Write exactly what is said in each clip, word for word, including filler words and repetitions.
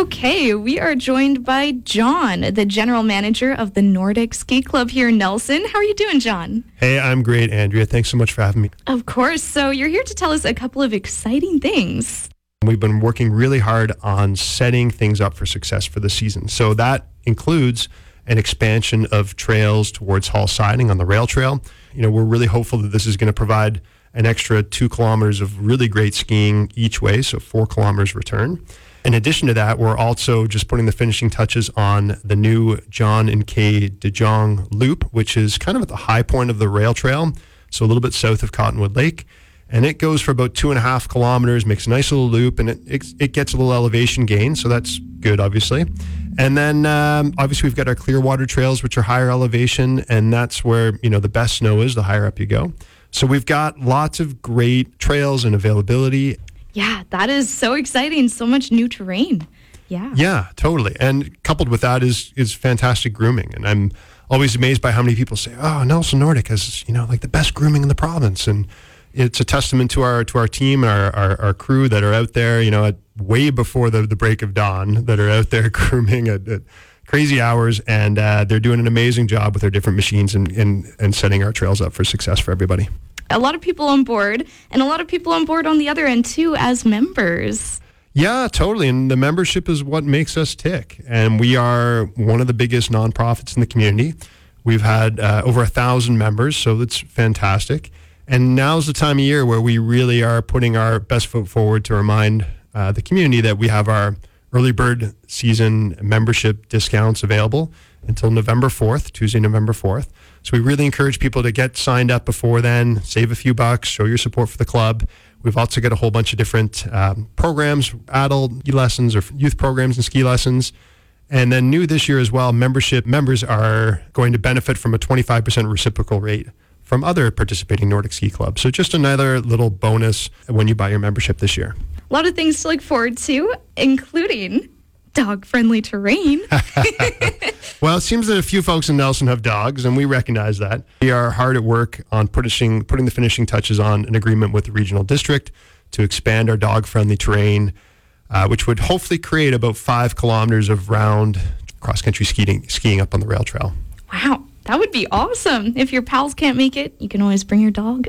Okay, we are joined by John, the general manager of the Nordic Ski Club here in Nelson. How are you doing, John? Hey, I'm great, Andrea. Thanks so much for having me. Of course. So you're here to tell us a couple of exciting things. We've been working really hard on setting things up for success for the season. So that includes an expansion of trails towards Hall Siding on the rail trail. You know, we're really hopeful that this is going to provide an extra two kilometers of really great skiing each way, so four kilometers return. In addition to that, we're also just putting the finishing touches on the new John and Kay de Jong loop, which is kind of at the high point of the rail trail, so a little bit south of Cottonwood Lake. And it goes for about two and a half kilometers, makes a nice little loop, and it it, it gets a little elevation gain, so that's good, obviously. And then um, obviously we've got our Clearwater trails, which are higher elevation, and that's where, you know, the best snow is, the higher up you go. So we've got lots of great trails and availability. Yeah, that is so exciting. So much new terrain. Yeah. Yeah, totally. And coupled with that is is fantastic grooming. And I'm always amazed by how many people say, oh, Nelson Nordic has, you know, like the best grooming in the province. And it's a testament to our to our team, our, our, our crew that are out there, you know, at way before the, the break of dawn, that are out there grooming at, at crazy hours. And uh, they're doing an amazing job with their different machines and, and, and setting our trails up for success for everybody. A lot of people on board, and a lot of people on board on the other end too as members. Yeah, totally. And the membership is what makes us tick. And we are one of the biggest nonprofits in the community. We've had uh, over a thousand members, so it's fantastic. And now's the time of year where we really are putting our best foot forward to remind uh, the community that we have our early bird season membership discounts available until November fourth, Tuesday, November fourth. So we really encourage people to get signed up before then, save a few bucks, show your support for the club. We've also got a whole bunch of different um, programs, adult ski lessons or youth programs and ski lessons. And then new this year as well, membership members are going to benefit from a twenty-five percent reciprocal rate from other participating Nordic ski clubs. So just another little bonus when you buy your membership this year. A lot of things to look forward to, including dog-friendly terrain. Well, it seems that a few folks in Nelson have dogs, and we recognize that. We are hard at work on putting, putting the finishing touches on an agreement with the regional district to expand our dog-friendly terrain, uh, which would hopefully create about five kilometers of round cross-country skiing, skiing up on the rail trail. Wow, that would be awesome. If your pals can't make it, you can always bring your dog.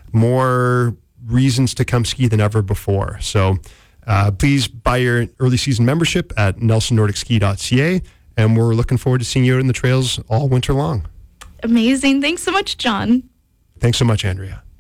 More reasons to come ski than ever before. So uh, please buy your early season membership at nelson nordic ski dot c a, and we're looking forward to seeing you out in the trails all winter long. Amazing. Thanks so much, John. Thanks so much, Andrea.